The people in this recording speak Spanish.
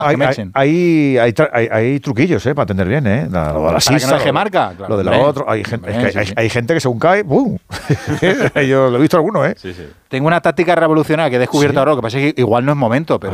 Hay truquillos, para atender bien, lo de la para que no sisa, deje marca. Claro, lo de la otra. Hay gente que según cae, ¡pum! Yo lo he visto alguno, Sí. Tengo una táctica revolucionaria que he descubierto ahora, lo que pasa es que igual no es momento, pero